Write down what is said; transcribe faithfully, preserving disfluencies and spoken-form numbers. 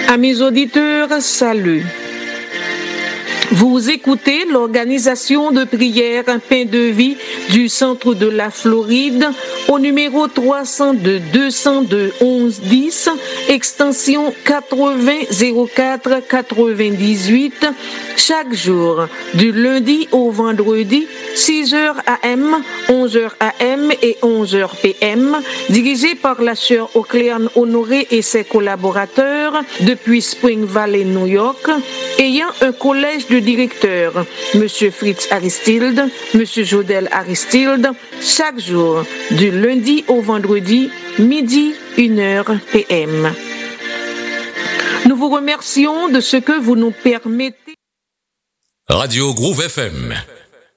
Amis auditeurs, salut. Vous écoutez l'organisation de prière Pain de Vie du centre de la Floride au numéro trois cent deux deux cent deux onze dix, extension quatre-vingts zéro quatre quatre-vingt-dix-huit, chaque jour, du lundi au vendredi, six heures A M, onze heures A M et onze heures P M, dirigé par la sœur Ocléane Honoré et ses collaborateurs depuis Spring Valley, New York, ayant un collège de directeurs, M. Fritz Aristide, M. Jodel Aristide, chaque jour, du lundi au vendredi, midi, une heure P M. Nous vous remercions de ce que vous nous permettez. Radio Groove F M.